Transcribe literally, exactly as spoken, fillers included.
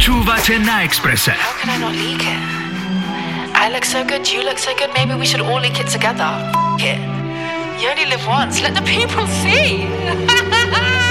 Počúvate na Expresse. How can I not leak it? I look so good, you look so good, maybe we should all leak it together. F- it. You only live once, let the people see.